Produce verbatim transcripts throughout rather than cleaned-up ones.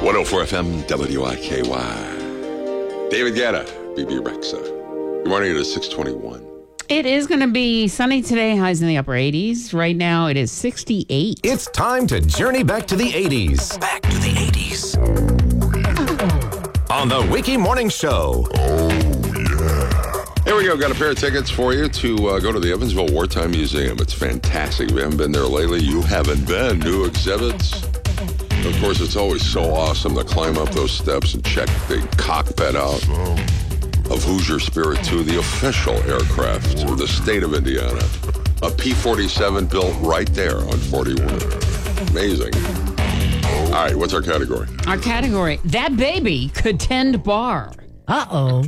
one oh four F M W I K Y. David Guetta, B B Rexa. Good morning. It is six twenty-one. It is going to be sunny today, highs in the upper eighties. Right now, it is sixty-eight. It's time to journey back to the eighties. Back to the eighties. On the Wiki Morning Show. Oh, yeah. Here we go. Got a pair of tickets for you to uh, go to the Evansville Wartime Museum. It's fantastic. If you haven't been there lately, you haven't been. New exhibits. Of course, it's always so awesome to climb up those steps and check the cockpit out of Hoosier Spirit two, the official aircraft of the state of Indiana. A P forty-seven built right there on forty-one. Amazing. All right, what's our category? Our category, that baby could tend bar. Uh-oh.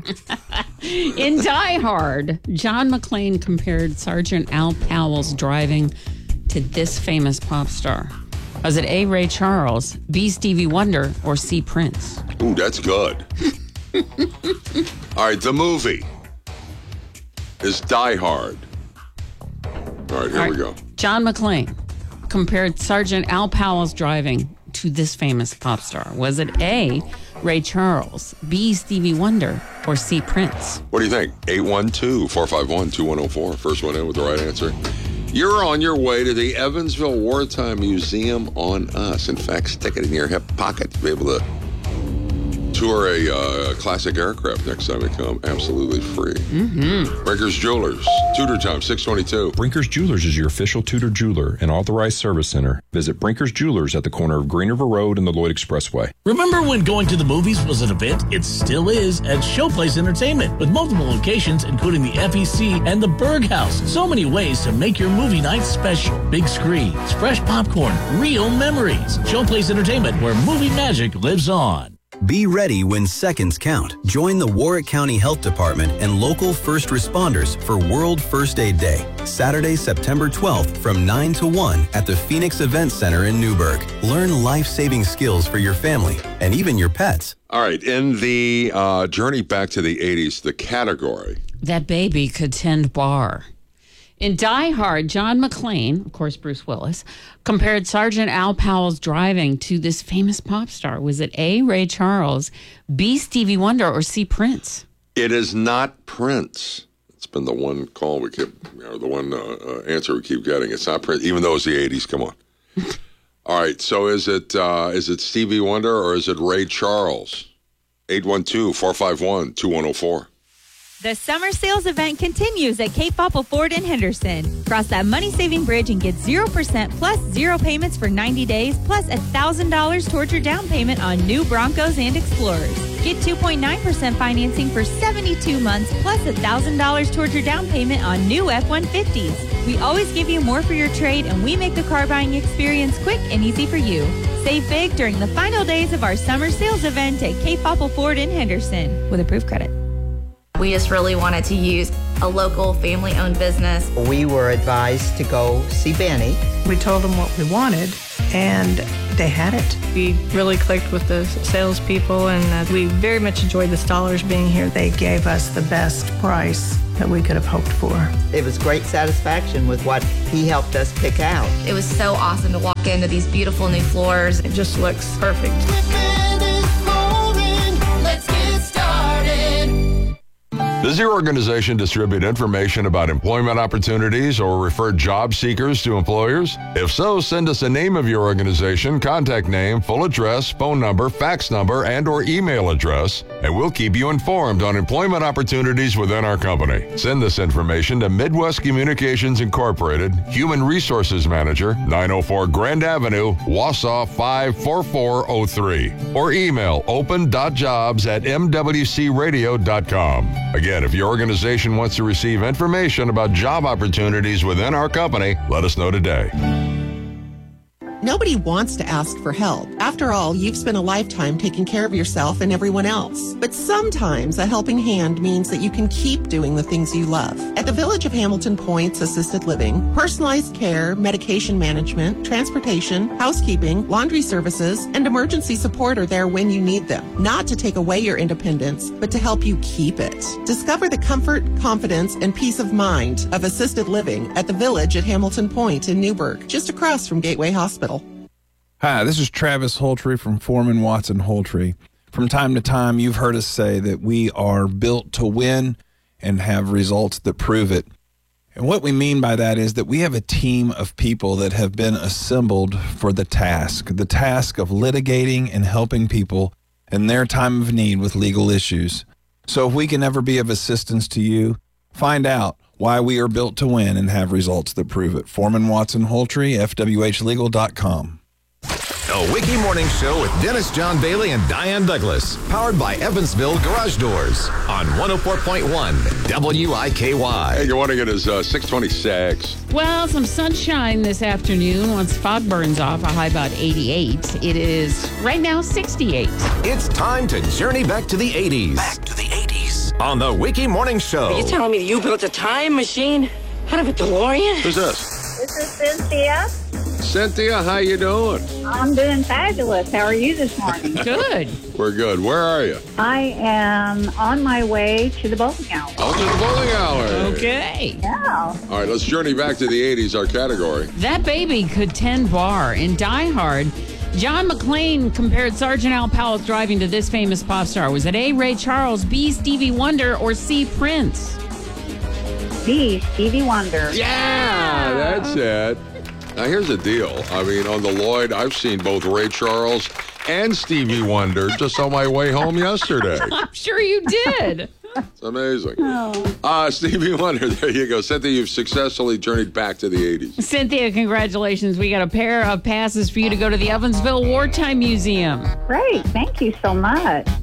In Die Hard, John McClane compared Sergeant Al Powell's driving to this famous pop star. Was it A, Ray Charles, B, Stevie Wonder, or C, Prince? Ooh, that's good. All right, the movie is Die Hard. All right, here All right. we go. John McClane compared Sergeant Al Powell's driving to this famous pop star. Was it A, Ray Charles, B, Stevie Wonder, or C, Prince? What do you think? eight one two, four five one, two one oh four. First one in with the right answer. You're on your way to the Evansville Wartime Museum on us. In fact, stick it in your hip pocket to be able to tour a uh, classic aircraft next time you come. Absolutely free. Mm-hmm. Brinkers Jewelers. Tudor time, six twenty-two. Brinkers Jewelers is your official Tudor jeweler and authorized service center. Visit Brinkers Jewelers at the corner of Green River Road and the Lloyd Expressway. Remember when going to the movies was an event? It still is at Showplace Entertainment with multiple locations, including the F E C and the Berg House. So many ways to make your movie night special. Big screens, fresh popcorn, real memories. Showplace Entertainment, where movie magic lives on. Be ready when seconds count. Join the Warwick County Health Department and local first responders for World First Aid Day, Saturday, September twelfth from nine to one at the Phoenix Event Center in Newburgh. Learn life-saving skills for your family and even your pets. All right, in the uh, journey back to the eighties, the category. That baby could tend bar. In Die Hard, John McClane, of course, Bruce Willis, compared Sergeant Al Powell's driving to this famous pop star. Was it A, Ray Charles, B, Stevie Wonder, or C, Prince? It is not Prince. It's been the one call we keep, or the one uh, uh, answer we keep getting. It's not Prince, even though it's the eighties. Come on. All right, so is it uh, is it Stevie Wonder or is it Ray Charles? eight one two, four five one, two one oh four. The summer sales event continues at Cape Popple Ford in Henderson. Cross that money-saving bridge and get zero percent plus zero payments for ninety days, plus one thousand dollars towards your down payment on new Broncos and Explorers. Get two point nine percent financing for seventy-two months, plus one thousand dollars towards your down payment on new F one fifties. We always give you more for your trade, and we make the car buying experience quick and easy for you. Save big during the final days of our summer sales event at Cape Popple Ford in Henderson with approved credit. We just really wanted to use a local family-owned business. We were advised to go see Benny. We told them what we wanted, and they had it. We really clicked with the salespeople, and uh, we very much enjoyed the stallers being here. They gave us the best price that we could have hoped for. It was great satisfaction with what he helped us pick out. It was so awesome to walk into these beautiful new floors. It just looks perfect. Does your organization distribute information about employment opportunities or refer job seekers to employers? If so, send us a name of your organization, contact name, full address, phone number, fax number, and or email address, and we'll keep you informed on employment opportunities within our company. Send this information to Midwest Communications Incorporated, Human Resources Manager, nine oh four Grand Avenue, Wausau five four four oh three, or email open.jobs at m w c radio dot com. Again, if your organization wants to receive information about job opportunities within our company, let us know today. Nobody wants to ask for help. After all, you've spent a lifetime taking care of yourself and everyone else. But sometimes a helping hand means that you can keep doing the things you love. At the Village of Hamilton Points Assisted Living, personalized care, medication management, transportation, housekeeping, laundry services, and emergency support are there when you need them. Not to take away your independence, but to help you keep it. Discover the comfort, confidence, and peace of mind of assisted living at the Village at Hamilton Point in Newburgh, just across from Gateway Hospital. Hi, this is Travis Holtree from Foreman Watson Holtree. From time to time, you've heard us say that we are built to win and have results that prove it. And what we mean by that is that we have a team of people that have been assembled for the task, the task of litigating and helping people in their time of need with legal issues. So if we can ever be of assistance to you, find out why we are built to win and have results that prove it. Foreman Watson Holtree, F W H legal dot com. The Wiki Morning Show with Dennis John Bailey and Diane Douglas. Powered by Evansville Garage Doors on one oh four point one W I K Y. Hey, good morning. It is uh, six twenty-six. Well, some sunshine this afternoon once fog burns off, a high about eighty-eight. It is right now sixty-eight. It's time to journey back to the eighties. Back to the eighties. On the Wiki Morning Show. Are you telling me that you built a time machine out of a DeLorean? Who's this? This is Cynthia. Cynthia, how you doing? I'm doing fabulous. How are you this morning? Good. We're good. Where are you? I am on my way to the bowling alley. Oh, to the bowling alley. Okay. Yeah. All right, let's journey back to the eighties, our category. That baby could tend bar. In Die Hard, John McClane compared Sergeant Al Powell's driving to this famous pop star. Was it A, Ray Charles, B, Stevie Wonder, or C, Prince? B, Stevie Wonder. Yeah, that's it. Now, here's the deal. I mean, on the Lloyd, I've seen both Ray Charles and Stevie Wonder just on my way home yesterday. I'm sure you did. It's amazing. Oh. Uh, Stevie Wonder, there you go. Cynthia, you've successfully journeyed back to the eighties. Cynthia, congratulations. We got a pair of passes for you to go to the Evansville Wartime Museum. Great. Thank you so much.